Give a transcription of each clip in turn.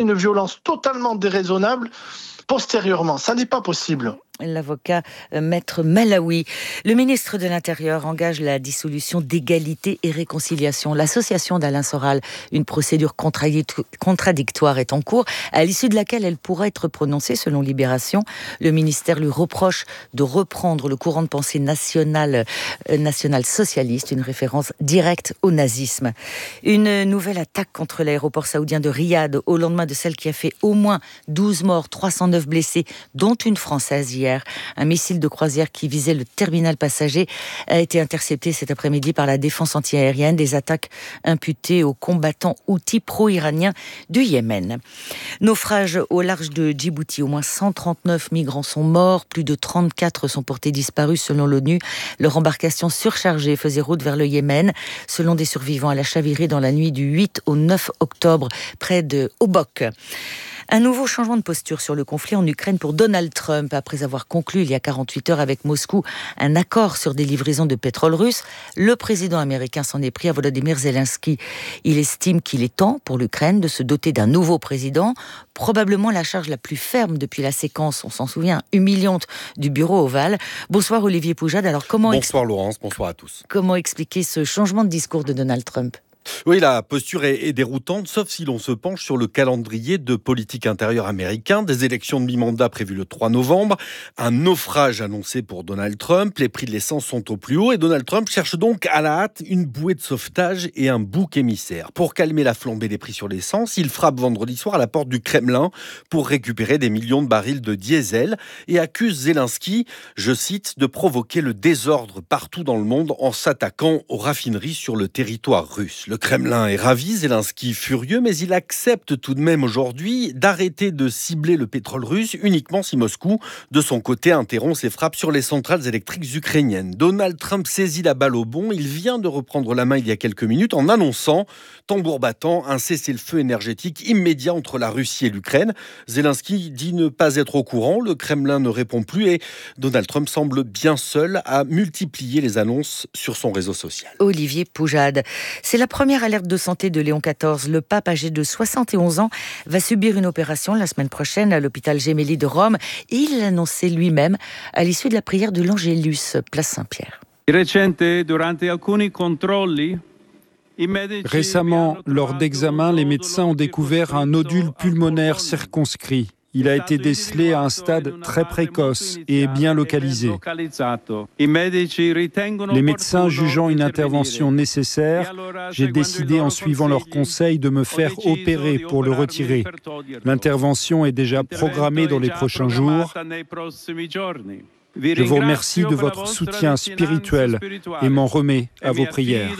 une violence totalement déraisonnable postérieurement. Ça n'est pas possible. L'avocat Maître Malawi. Le ministre de l'Intérieur engage la dissolution d'Égalité et Réconciliation. L'association d'Alain Soral, une procédure contradictoire est en cours, à l'issue de laquelle elle pourra être prononcée selon Libération. Le ministère lui reproche de reprendre le courant de pensée national socialiste, une référence directe au nazisme. Une nouvelle attaque contre l'aéroport saoudien de Riyad au lendemain de celle qui a fait au moins 12 morts, 309 blessés, dont une Française hier. Un missile de croisière qui visait le terminal passager a été intercepté cet après-midi par la défense antiaérienne. Des attaques imputées aux combattants houthis pro-iraniens du Yémen. Naufrage au large de Djibouti. Au moins 139 migrants sont morts. Plus de 34 sont portés disparus selon l'ONU. Leur embarcation surchargée faisait route vers le Yémen. Selon des survivants, elle a chaviré dans la nuit du 8 au 9 octobre près de Obok. Un nouveau changement de posture sur le conflit en Ukraine pour Donald Trump. Après avoir conclu il y a 48 heures avec Moscou un accord sur des livraisons de pétrole russe, le président américain s'en est pris à Volodymyr Zelensky. Il estime qu'il est temps pour l'Ukraine de se doter d'un nouveau président, probablement la charge la plus ferme depuis la séquence, on s'en souvient, humiliante du bureau ovale. Bonsoir Olivier Poujade. Alors bonsoir Laurence, bonsoir à tous. Comment expliquer ce changement de discours de Donald Trump ? Oui, la posture est déroutante, sauf si l'on se penche sur le calendrier de politique intérieure américain, des élections de mi-mandat prévues le 3 novembre, un naufrage annoncé pour Donald Trump, les prix de l'essence sont au plus haut et Donald Trump cherche donc à la hâte une bouée de sauvetage et un bouc émissaire. Pour calmer la flambée des prix sur l'essence, il frappe vendredi soir à la porte du Kremlin pour récupérer des millions de barils de diesel et accuse Zelensky, je cite, de provoquer le désordre partout dans le monde en s'attaquant aux raffineries sur le territoire russe. Le Kremlin est ravi, Zelensky furieux, mais il accepte tout de même aujourd'hui d'arrêter de cibler le pétrole russe uniquement si Moscou, de son côté, interrompt ses frappes sur les centrales électriques ukrainiennes. Donald Trump saisit la balle au bond. Il vient de reprendre la main il y a quelques minutes en annonçant, tambour battant, un cessez-le-feu énergétique immédiat entre la Russie et l'Ukraine. Zelensky dit ne pas être au courant, le Kremlin ne répond plus et Donald Trump semble bien seul à multiplier les annonces sur son réseau social. Olivier Poujade, c'est la première alerte de santé de Léon XIV. Le pape, âgé de 71 ans, va subir une opération la semaine prochaine à l'hôpital Gemelli de Rome. Et il l'a annoncé lui-même à l'issue de la prière de l'Angélus, place Saint-Pierre. Récemment, lors d'examens, les médecins ont découvert un nodule pulmonaire circonscrit. Il a été décelé à un stade très précoce et bien localisé. Les médecins jugeant une intervention nécessaire, j'ai décidé en suivant leurs conseils de me faire opérer pour le retirer. L'intervention est déjà programmée dans les prochains jours. Je vous remercie de votre soutien spirituel et m'en remets à vos prières.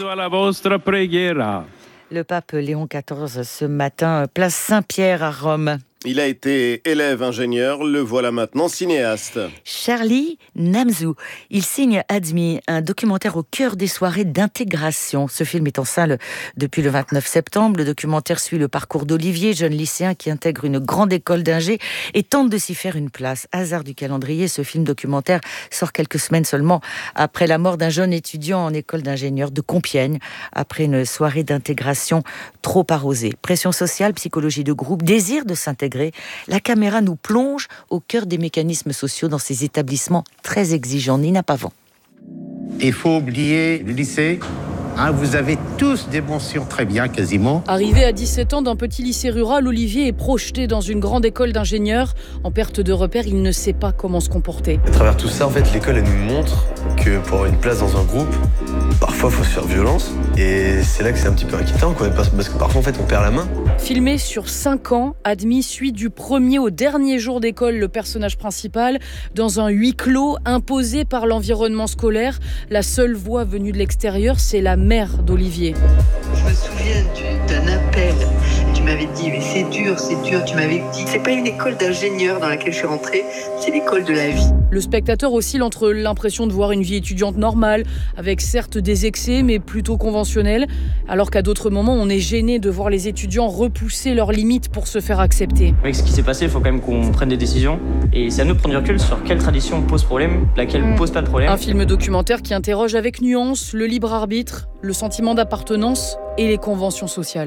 Le pape Léon XIV ce matin, place Saint-Pierre à Rome. Il a été élève ingénieur, le voilà maintenant cinéaste. Charlie Namzou, il signe Admis, un documentaire au cœur des soirées d'intégration. Ce film est en salle depuis le 29 septembre. Le documentaire suit le parcours d'Olivier, jeune lycéen qui intègre une grande école d'ingé et tente de s'y faire une place. Hasard du calendrier, ce film documentaire sort quelques semaines seulement après la mort d'un jeune étudiant en école d'ingénieur de Compiègne, après une soirée d'intégration trop arrosée. Pression sociale, psychologie de groupe, désir de s'intégrer. La caméra nous plonge au cœur des mécanismes sociaux dans ces établissements très exigeants. Nina Pavant. Il faut oublier le lycée. Vous avez tous des mentions très bien, quasiment. Arrivé à 17 ans d'un petit lycée rural, Olivier est projeté dans une grande école d'ingénieurs. En perte de repères, il ne sait pas comment se comporter. À travers tout ça, en fait, l'école, elle nous montre que pour avoir une place dans un groupe, parfois, il faut se faire violence. Et c'est là que c'est un petit peu inquiétant, quoi, parce que parfois, en fait, on perd la main. Filmé sur 5 ans, Admis suit du premier au dernier jour d'école le personnage principal dans un huis clos imposé par l'environnement scolaire. La seule voix venue de l'extérieur, c'est la mère d'Olivier. Je me souviens d'un appel. Tu m'avais dit, mais c'est dur, tu m'avais dit. C'est pas une école d'ingénieur dans laquelle je suis rentrée, c'est l'école de la vie. Le spectateur oscille entre l'impression de voir une vie étudiante normale, avec certes des excès, mais plutôt conventionnels, alors qu'à d'autres moments, on est gêné de voir les étudiants repousser leurs limites pour se faire accepter. Avec ce qui s'est passé, il faut quand même qu'on prenne des décisions. Et c'est à nous de prendre du recul sur quelle tradition pose problème, laquelle pose pas de problème. Un film documentaire qui interroge avec nuance le libre arbitre, le sentiment d'appartenance et les conventions sociales.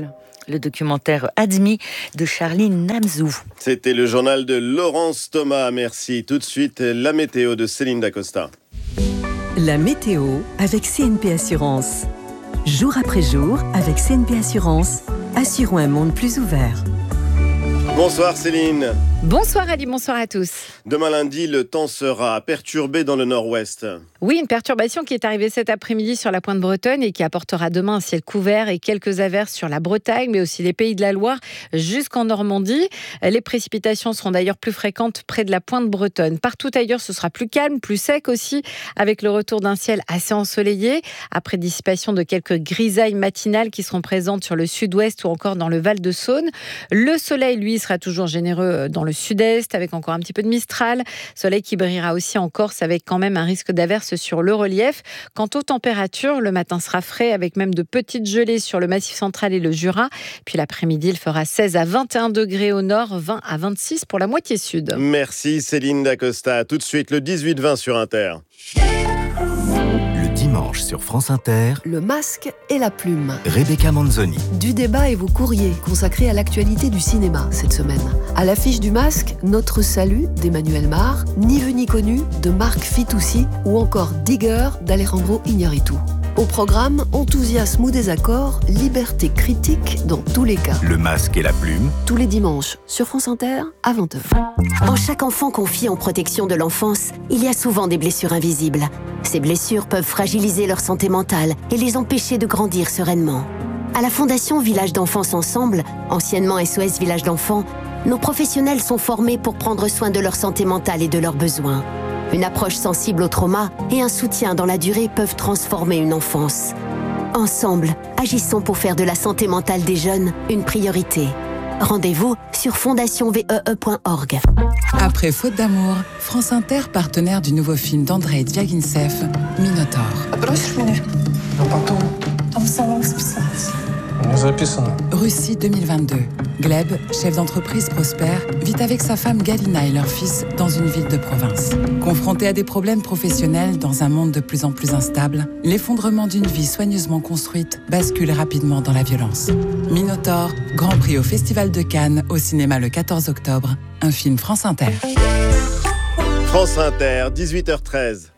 Le documentaire Admis de Charline Namzou. C'était le journal de Laurence Thomas. Merci. Tout de suite, la météo de Céline Dacosta. La météo avec CNP Assurance. Jour après jour, avec CNP Assurance, assurons un monde plus ouvert. Bonsoir Céline. Bonsoir Ali, bonsoir à tous. Demain lundi, le temps sera perturbé dans le nord-ouest. Oui, une perturbation qui est arrivée cet après-midi sur la pointe bretonne et qui apportera demain un ciel couvert et quelques averses sur la Bretagne, mais aussi les Pays de la Loire jusqu'en Normandie. Les précipitations seront d'ailleurs plus fréquentes près de la pointe bretonne. Partout ailleurs, ce sera plus calme, plus sec aussi, avec le retour d'un ciel assez ensoleillé, après dissipation de quelques grisailles matinales qui seront présentes sur le sud-ouest ou encore dans le Val-de-Saône. Le soleil, lui, sera toujours généreux dans le sud-est, avec encore un petit peu de mistral. Soleil qui brillera aussi en Corse, avec quand même un risque d'averse sur le relief. Quant aux températures, le matin sera frais, avec même de petites gelées sur le Massif central et le Jura. Puis l'après-midi, il fera 16 à 21 degrés au nord, 20 à 26 pour la moitié sud. Merci Céline Dacosta. Tout de suite, le 18-20 sur Inter. Dimanche sur France Inter, le masque et la plume. Rebecca Manzoni. Du débat et vos courriers consacrés à l'actualité du cinéma cette semaine. À l'affiche du masque, Notre salut d'Emmanuel Mar, Ni vu ni connu de Marc Fitoussi ou encore Digger d'Alejandro Iñárritu. Au programme, enthousiasme ou désaccord, liberté critique dans tous les cas. Le masque et la plume. Tous les dimanches sur France Inter à 20h. En chaque enfant confié en protection de l'enfance, il y a souvent des blessures invisibles. Ces blessures peuvent fragiliser leur santé mentale et les empêcher de grandir sereinement. À la Fondation Village d'Enfance Ensemble, anciennement SOS Village d'Enfants, nos professionnels sont formés pour prendre soin de leur santé mentale et de leurs besoins. Une approche sensible au trauma et un soutien dans la durée peuvent transformer une enfance. Ensemble, agissons pour faire de la santé mentale des jeunes une priorité. Rendez-vous sur fondationvee.org. Après Faute d'amour, France Inter, partenaire du nouveau film d'Andrei Dviagintsev, Minotaur. Russie 2022. Gleb, chef d'entreprise prospère, vit avec sa femme Galina et leur fils dans une ville de province. Confronté à des problèmes professionnels dans un monde de plus en plus instable, l'effondrement d'une vie soigneusement construite bascule rapidement dans la violence. Minotaur, Grand Prix au Festival de Cannes, au cinéma le 14 octobre, un film France Inter. France Inter, 18h13.